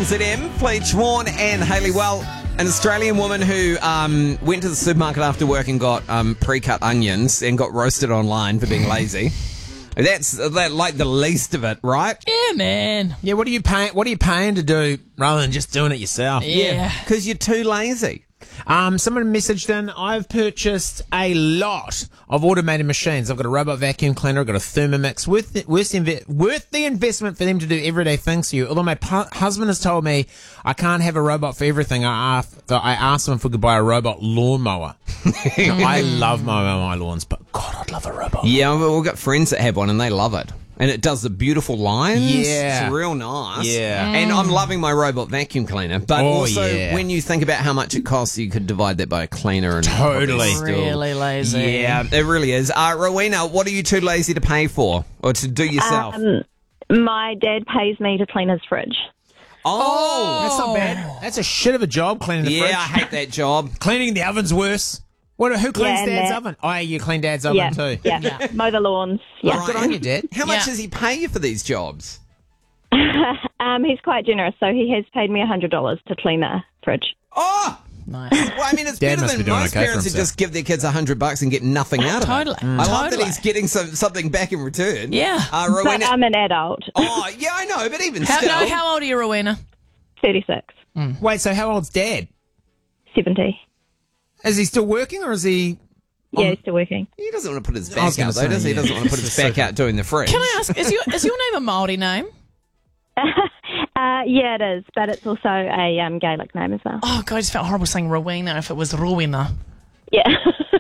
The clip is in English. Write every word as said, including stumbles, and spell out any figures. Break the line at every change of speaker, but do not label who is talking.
on Z M. Fleet Warren and Hayley. Well, an Australian woman who um, went to the supermarket after work and got um, pre-cut onions and got roasted online for being lazy. That's that, like the least of it, right?
Yeah, man.
Yeah, what are you paying? What are you paying to do rather than just doing it yourself?
Yeah.
Because you're too lazy.
Um, someone messaged in, I've purchased a lot of automated machines. I've got a robot vacuum cleaner, I've got a Thermomix, worth the, worth, the inve- worth the investment for them to do everyday things for you. Although my pu- husband has told me I can't have a robot for everything, I asked, I asked him if we could buy a robot lawnmower. I love mowing my lawns, but God, I'd love a robot.
Yeah, we've got friends that have one and they love it. And it does the beautiful lines.
Yeah.
It's real nice.
Yeah. Mm.
And I'm loving my robot vacuum cleaner. But
Oh,
also,
yeah.
when you think about how much it costs, you could divide that by a cleaner. And
Totally.
probably still-
Really lazy.
Yeah, it really is. Uh, Rowena, what are you too lazy to pay for or to do yourself?
Um, my dad pays me to clean his fridge.
oh,
That's not bad. That's a shit of a job, cleaning the
yeah,
fridge.
I hate that job.
Cleaning the oven's worse. What? Who cleans
Yeah, and
Dad's
that-
oven? Oh, you clean Dad's oven
Yeah,
too.
yeah, mow the lawns. Yeah,
All
Good on you, Dad.
How much
Yeah.
does he pay you for these jobs?
um, he's quite generous, so he has paid me a hundred dollars to clean the fridge.
Oh,
Nice.
well, I mean, it's
Dad
better
must
than
be doing
most
okay for
parents who
himself.
just give their kids a hundred bucks and get nothing out of
Totally.
it. I love that
Totally.
he's getting some, something back in return.
Yeah.
Uh,
But
Rowena,
I'm an adult,
oh, yeah, I know, but even
How,
still.
no, how old are you, Rowena?
thirty-six,
Wait, so how old's Dad?
seventy.
Is he still working or is he?
Yeah, he's still working.
He doesn't want to put his
I was
back
gonna
out, though,
say,
does he? He
yeah.
doesn't want to put his back out doing the fridge.
Can I ask, is your is your name a Māori name?
Uh, yeah, it is, but it's also a um, Gaelic name as well.
Oh, God, I just felt horrible saying Rowena if it was Rowena.
Yeah.